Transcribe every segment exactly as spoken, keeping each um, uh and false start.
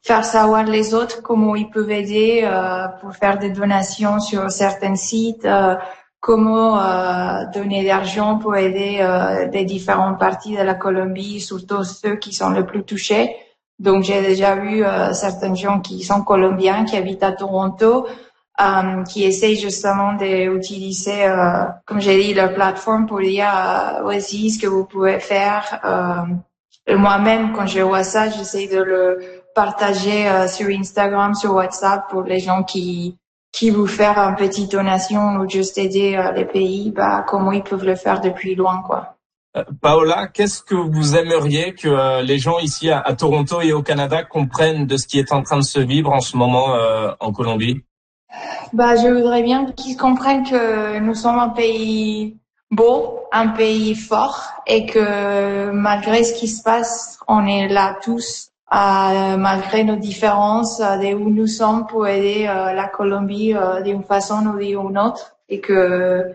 faire savoir les autres comment ils peuvent aider euh, pour faire des donations sur certains sites, euh, comment euh, donner de l'argent pour aider euh, des différentes parties de la Colombie, surtout ceux qui sont les plus touchés. Donc j'ai déjà vu euh, certains gens qui sont colombiens, qui habitent à Toronto, euh, qui essayent justement d'utiliser, euh, comme j'ai dit, leur plateforme pour dire euh, voici ce que vous pouvez faire. Euh, moi-même, quand je vois ça, j'essaie de le partager euh, sur Instagram, sur WhatsApp pour les gens qui qui veulent faire une petite donation ou juste aider euh, les pays, bah comment ils peuvent le faire depuis loin, quoi. Euh, Paola, qu'est-ce que vous aimeriez que euh, les gens ici à, à Toronto et au Canada comprennent de ce qui est en train de se vivre en ce moment euh, en Colombie? Bah, je voudrais bien qu'ils comprennent que nous sommes un pays beau, un pays fort et que malgré ce qui se passe, on est là tous. Euh, malgré nos différences, euh, de où nous sommes pour aider euh, la Colombie euh, d'une façon ou d'une autre, et que euh,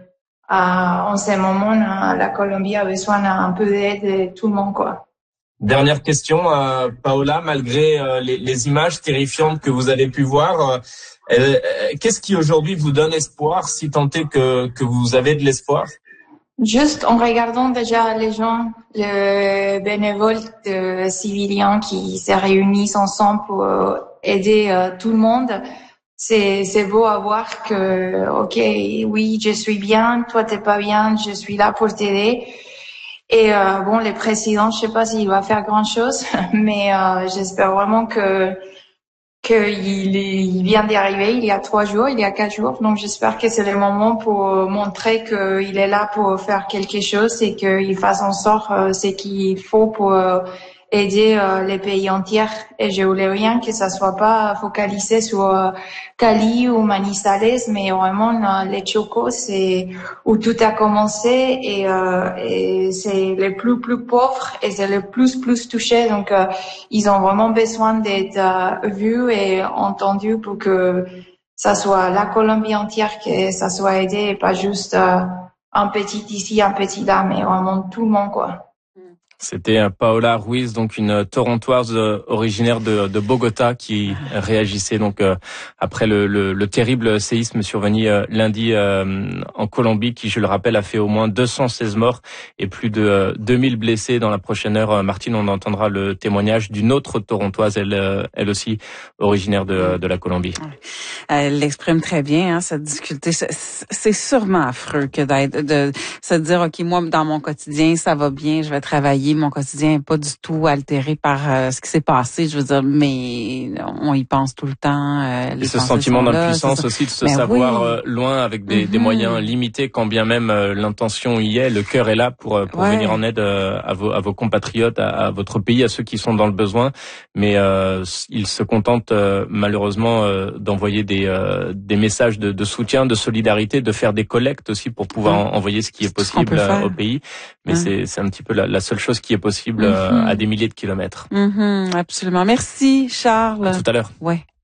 en ce moment, euh, la Colombie a besoin d'un peu d'aide de tout le monde, quoi. Dernière question, euh, Paola, malgré euh, les, les images terrifiantes que vous avez pu voir, euh, euh, qu'est-ce qui aujourd'hui vous donne espoir, si tant est que, que vous avez de l'espoir? Juste en regardant déjà les gens, les bénévoles de civiliens qui se réunissent ensemble pour aider euh, tout le monde, c'est c'est beau à voir que ok, oui, je suis bien, toi t'es pas bien, je suis là pour t'aider. Et euh, bon, les présidents, je sais pas s'il va faire grand chose, mais euh, j'espère vraiment que qu'il il vient d'y arriver il y a trois jours, il y a quatre jours. Donc j'espère que c'est le moment pour montrer qu'il est là pour faire quelque chose et qu'il fasse en sorte euh, ce qu'il faut pour euh, aider euh, les pays entiers. Et je voulais rien que ça soit pas focalisé sur euh, Cali ou Manizales, mais vraiment euh, les Chocos, c'est où tout a commencé et, euh, et c'est les plus plus pauvres et c'est le plus plus touché. Donc euh, ils ont vraiment besoin d'être euh, vus et entendus pour que ça soit la Colombie entière, que ça soit aidé et pas juste euh, un petit ici, un petit là, mais vraiment tout le monde, quoi. C'était Paola Ruiz, donc une Torontoise originaire de, de Bogota, qui réagissait donc euh, après le, le, le terrible séisme survenu euh, lundi euh, en Colombie, qui, je le rappelle, a fait au moins deux cent seize morts et plus de euh, deux mille blessés. Dans la prochaine heure, Martine, on entendra le témoignage d'une autre Torontoise, elle, euh, elle aussi originaire de, de la Colombie. Elle l'exprime très bien, hein, cette difficulté. C'est sûrement affreux que d'être, de se dire, ok, moi, dans mon quotidien, ça va bien, je vais travailler. Mon quotidien n'est pas du tout altéré par euh, ce qui s'est passé. Je veux dire, mais on y pense tout le temps. Euh, les et ce sentiment d'impuissance aussi, de se ben savoir oui. euh, loin avec des, mm-hmm. des moyens limités, quand bien même euh, l'intention y est, le cœur est là pour, pour ouais. venir en aide euh, à, vos, à vos compatriotes, à, à votre pays, à ceux qui sont dans le besoin. Mais euh, ils se contentent euh, malheureusement euh, d'envoyer des, euh, des messages de, de soutien, de solidarité, de faire des collectes aussi pour pouvoir mm. envoyer ce qui est possible euh, au pays. Mais mm. c'est, c'est un petit peu la, la seule chose qui est possible mm-hmm. euh, à des milliers de kilomètres. Mm-hmm, absolument. Merci, Charles. À tout à l'heure. Ouais.